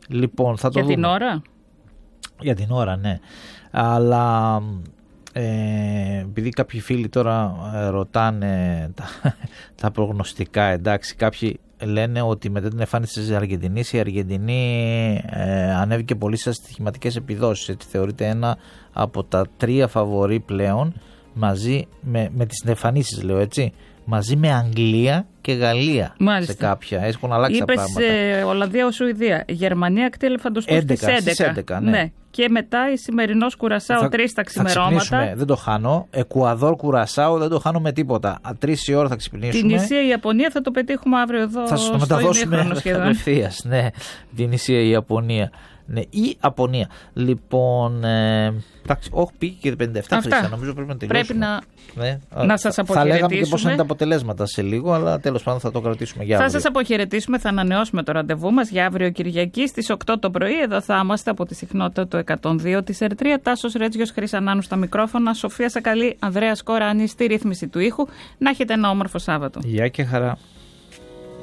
Λοιπόν, θα το για δούμε. Την ώρα. Για την ώρα, ναι. Αλλά επειδή κάποιοι φίλοι τώρα ρωτάνε τα προγνωστικά, εντάξει, κάποιοι λένε ότι μετά την εμφάνιση της Αργεντινής, η Αργεντινή ανέβηκε πολύ στις στοιχηματικές επιδόσεις. Έτσι θεωρείται ένα από τα 3 φαβορί πλέον, μαζί με τις εμφανίσεις, λέω έτσι, μαζί με Αγγλία και Γαλλία. Μάλιστα. Σε κάποια. Έχουν αλλάξει τα πράγματα. Είπες Ολλανδία, Σουηδία. Γερμανία, ακτή ελεφαντοστού στις 11. Ναι. Και μετά η σημερινός Κουρασάο 3 τα ξημερώματα. Δεν το χάνω. Εκουαδόρ, Κουρασάο δεν το χάνω με τίποτα. 3 η ώρα θα ξυπνήσουμε. Την Ισία, η Ιαπωνία θα το πετύχουμε αύριο εδώ. Θα σας το μεταδώσουμε απευθείας. Ναι, την Ισία, η Ιαπωνία. Ναι, η Απονία. Λοιπόν, εντάξει, όχι, πήγε και 57 χρυσά. Νομίζω πρέπει να τελειώσουμε. Πρέπει να σας αποχαιρετήσουμε. Θα λέγαμε και πώς είναι τα αποτελέσματα σε λίγο, αλλά τέλος πάντων θα το κρατήσουμε για αύριο. Θα σας αποχαιρετήσουμε, θα ανανεώσουμε το ραντεβού μας για αύριο Κυριακή στις 8 το πρωί. Εδώ θα είμαστε από τη συχνότητα του 102 της Ερτρία. Τάσος Ρέτζιος, Χρυσανάνου στα μικρόφωνα, Σοφία Σακαλή, Ανδρέας Κοράνη στη ρύθμιση του ήχου. Να έχετε ένα όμορφο Σάββατο. Γεια και χαρά.